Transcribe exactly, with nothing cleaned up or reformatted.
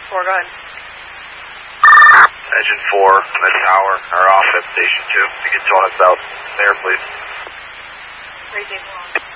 four, go ahead. Engine four on the tower, or off at station two. You can tell us out there, please. Raising one.